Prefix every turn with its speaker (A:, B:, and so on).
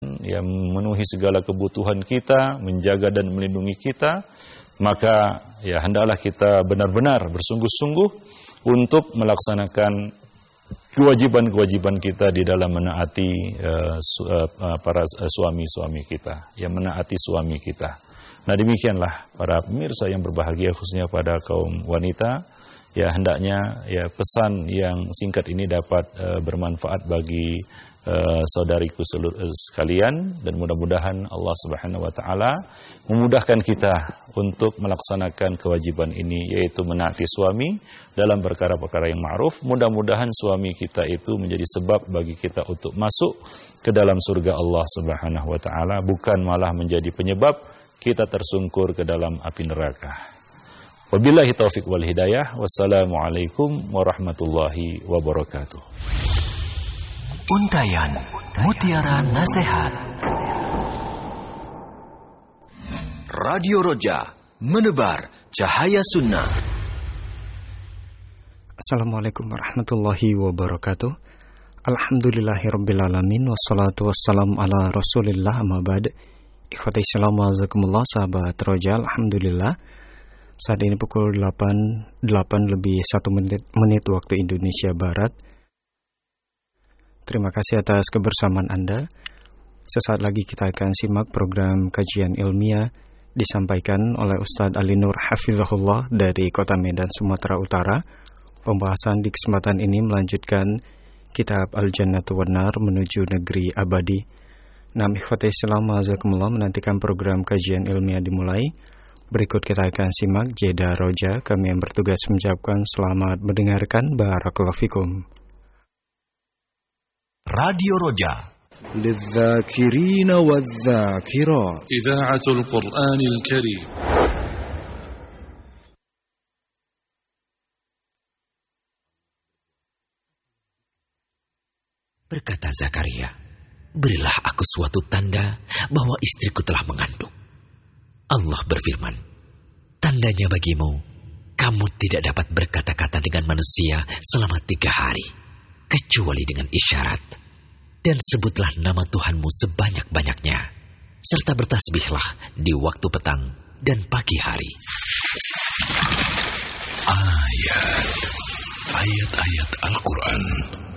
A: yang memenuhi segala kebutuhan kita, menjaga dan melindungi kita, maka ya hendaklah kita benar-benar bersungguh-sungguh untuk melaksanakan kewajiban-kewajiban kita di dalam menaati para suami-suami kita, yang menaati suami kita. Nah, demikianlah para pemirsa yang berbahagia, khususnya pada kaum wanita. Ya, hendaknya ya pesan yang singkat ini dapat bermanfaat bagi saudariku sekalian, dan mudah-mudahan Allah Subhanahu wa taala memudahkan kita untuk melaksanakan kewajiban ini, yaitu menaati suami dalam perkara-perkara yang ma'ruf. Mudah-mudahan suami kita itu menjadi sebab bagi kita untuk masuk ke dalam surga Allah Subhanahu wa taala, bukan malah menjadi penyebab kita tersungkur ke dalam api neraka. Wabillahi taufiq wal hidayah. Wassalamualaikum warahmatullahi wabarakatuh.
B: Untayan Mutiara Nasihat. Radio Roja, menebar cahaya sunnah.
C: Assalamualaikum warahmatullahi wabarakatuh. Alhamdulillahirrabbilalamin. Wassalatu wassalamu ala rasulillah amma ba'd. Ikhwati Islam wa'azakumullah, sahabat Roja. Alhamdulillah, saat ini pukul 8 lebih 1 menit waktu Indonesia Barat. Terima kasih atas kebersamaan Anda. Sesaat lagi kita akan simak program kajian ilmiah disampaikan oleh Ustadz Ali Nur Hafizahullah dari Kota Medan, Sumatera Utara. Pembahasan di kesempatan ini melanjutkan kitab Al-Jannatu wan Nar, menuju negeri abadi. Ikhwati Islam wa'azakumullah, menantikan program kajian ilmiah dimulai. Berikut kita akan simak jeda roja. Kami yang bertugas mengucapkan selamat mendengarkan. Barakallahu fikum.
B: Radio Roja,
D: للذاكرين والذاكرات
E: إذاعة القرآن الكريم.
F: Berkata Zakaria, berilah aku suatu tanda bahwa istriku telah mengandung. Allah berfirman, tandanya bagimu, kamu tidak dapat berkata-kata dengan manusia selama 3 hari, kecuali dengan isyarat. Dan sebutlah nama Tuhanmu sebanyak-banyaknya, serta bertasbihlah di waktu petang dan pagi hari.
G: Ayat-ayat Al-Quran